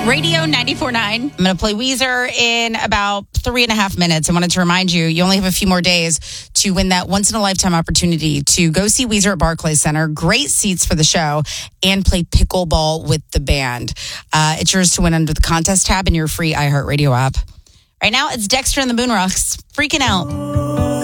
Radio 94.9. I'm going to play Weezer in about 3.5 minutes. I wanted to remind you, you only have a few more days to win that once-in-a-lifetime opportunity to go see Weezer at Barclays Center, great seats for the show, and play pickleball with the band. It's yours to win under the contest tab in your free iHeartRadio app. Right now, it's Dexter and the Moonrocks freaking out.